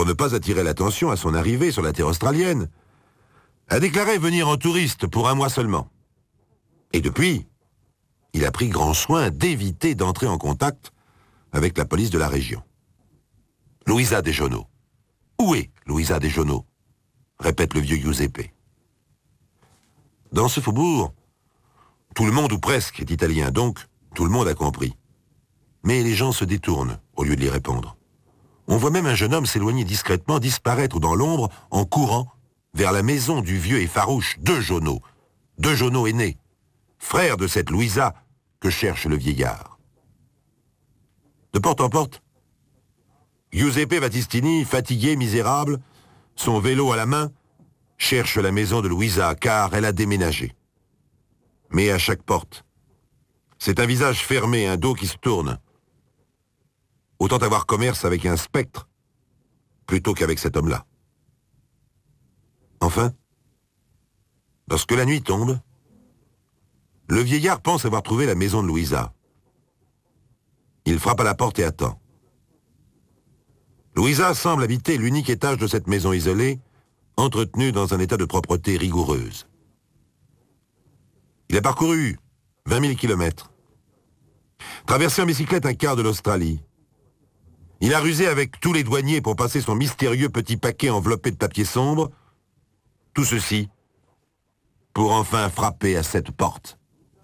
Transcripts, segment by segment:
pour ne pas attirer l'attention à son arrivée sur la terre australienne, a déclaré venir en touriste pour 1 mois seulement. Et depuis, il a pris grand soin d'éviter d'entrer en contact avec la police de la région. Luisa De Jono. Où est Luisa De Jono? Répète le vieux Giuseppe. Dans ce faubourg, tout le monde ou presque est italien, donc tout le monde a compris. Mais les gens se détournent au lieu de lui répondre. On voit même un jeune homme s'éloigner discrètement, disparaître dans l'ombre en courant vers la maison du vieux et farouche De Jono. De Jono aîné, frère de cette Luisa que cherche le vieillard. De porte en porte, Giuseppe Battistini, fatigué, misérable, son vélo à la main, cherche la maison de Luisa car elle a déménagé. Mais à chaque porte, c'est un visage fermé, un dos qui se tourne. Autant avoir commerce avec un spectre plutôt qu'avec cet homme-là. Enfin, lorsque la nuit tombe, le vieillard pense avoir trouvé la maison de Luisa. Il frappe à la porte et attend. Luisa semble habiter l'unique étage de cette maison isolée, entretenue dans un état de propreté rigoureuse. Il a parcouru 20 000 kilomètres, traversé en bicyclette un quart de l'Australie. Il a rusé avec tous les douaniers pour passer son mystérieux petit paquet enveloppé de papier sombre. Tout ceci pour enfin frapper à cette porte.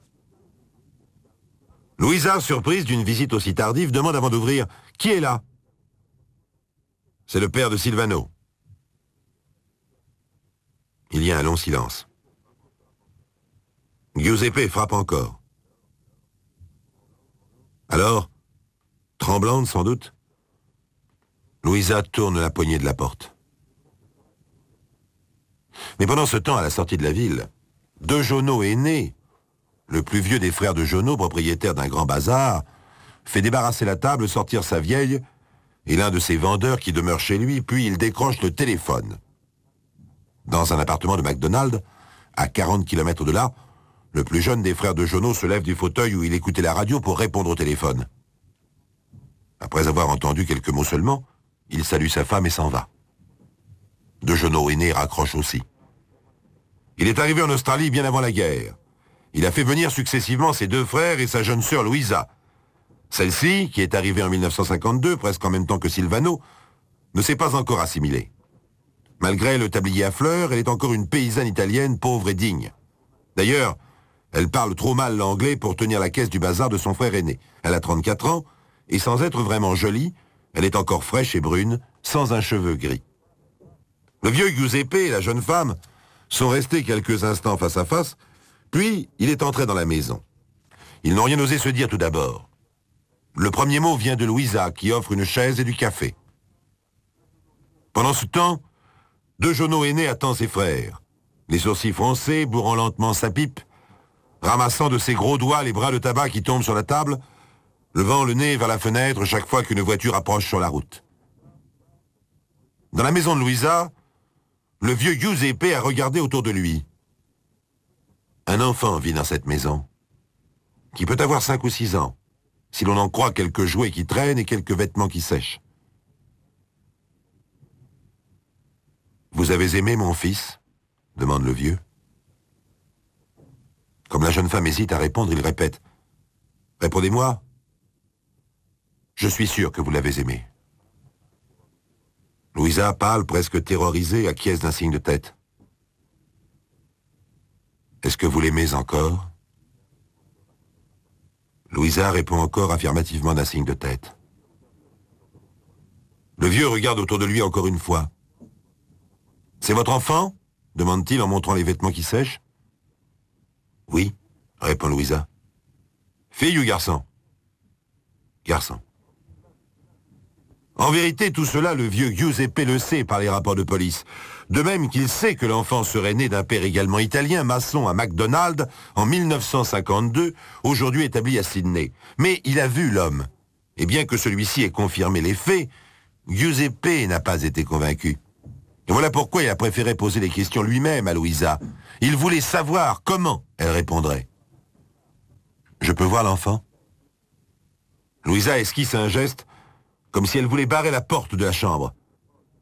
Luisa, surprise d'une visite aussi tardive, demande avant d'ouvrir « Qui est là ?» C'est le père de Silvano. Il y a un long silence. Giuseppe frappe encore. Alors, tremblante sans doute, Luisa tourne la poignée de la porte. Mais pendant ce temps, à la sortie de la ville, De Jono aîné, le plus vieux des frères de Jono, propriétaire d'un grand bazar, fait débarrasser la table, sortir sa vieille et l'un de ses vendeurs qui demeure chez lui, puis il décroche le téléphone. Dans un appartement de McDonald's, à 40 km de là, le plus jeune des frères de Jono se lève du fauteuil où il écoutait la radio pour répondre au téléphone. Après avoir entendu quelques mots seulement, il salue sa femme et s'en va. De Jono aîné raccroche aussi. Il est arrivé en Australie bien avant la guerre. Il a fait venir successivement ses 2 frères et sa jeune sœur Luisa. Celle-ci, qui est arrivée en 1952, presque en même temps que Silvano, ne s'est pas encore assimilée. Malgré le tablier à fleurs, elle est encore une paysanne italienne pauvre et digne. D'ailleurs, elle parle trop mal l'anglais pour tenir la caisse du bazar de son frère aîné. Elle a 34 ans, et sans être vraiment jolie, elle est encore fraîche et brune, sans un cheveu gris. Le vieux Giuseppe et la jeune femme sont restés quelques instants face à face, puis il est entré dans la maison. Ils n'ont rien osé se dire tout d'abord. Le premier mot vient de Luisa, qui offre une chaise et du café. Pendant ce temps, De Jono aîné attend ses frères, les sourcils froncés, bourrant lentement sa pipe, ramassant de ses gros doigts les bras de tabac qui tombent sur la table, levant le nez vers la fenêtre chaque fois qu'une voiture approche sur la route. Dans la maison de Luisa, le vieux Giuseppe a regardé autour de lui. Un enfant vit dans cette maison, qui peut avoir 5 ou 6 ans, si l'on en croit quelques jouets qui traînent et quelques vêtements qui sèchent. « Vous avez aimé mon fils ?» demande le vieux. Comme la jeune femme hésite à répondre, il répète « Répondez-moi. Je suis sûr que vous l'avez aimé. » Luisa, pâle, presque terrorisée, acquiesce d'un signe de tête. « Est-ce que vous l'aimez encore ?» Luisa répond encore affirmativement d'un signe de tête. Le vieux regarde autour de lui encore une fois. « C'est votre enfant ?» demande-t-il en montrant les vêtements qui sèchent. « Oui, » répond Luisa. « Fille ou garçon ?»« Garçon. » En vérité, tout cela, le vieux Giuseppe le sait par les rapports de police. De même qu'il sait que l'enfant serait né d'un père également italien, maçon à McDonald's, en 1952, aujourd'hui établi à Sydney. Mais il a vu l'homme. Et bien que celui-ci ait confirmé les faits, Giuseppe n'a pas été convaincu. Et voilà pourquoi il a préféré poser les questions lui-même à Luisa. Il voulait savoir comment elle répondrait. « Je peux voir l'enfant ?» Luisa esquisse un geste comme si elle voulait barrer la porte de la chambre.